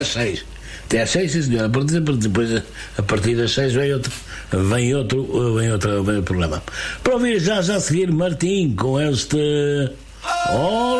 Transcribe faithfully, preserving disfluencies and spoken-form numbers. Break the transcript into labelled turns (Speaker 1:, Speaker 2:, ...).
Speaker 1: às seis. Até às seis, sim, senhor. A partir, depois, a partir das seis vem outro, vem outro, vem outro, vem outro programa. Para ouvir já, já a seguir, Martim, com este... Oh!